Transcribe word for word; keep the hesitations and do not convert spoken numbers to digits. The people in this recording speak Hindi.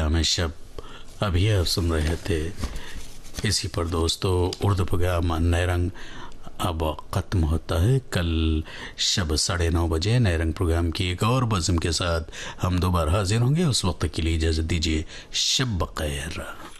क़याम शब अभी आप सुन रहे थे। इसी पर दोस्तों उर्दू प्रोग्राम नए रंग अब ख़त्म होता है। कल शब साढ़े नौ बजे नए रंग प्रोग्राम की एक और बज़म के साथ हम दोबारा हाजिर होंगे। उस वक्त के लिए इजाज़त दीजिए। शब बख़ैर।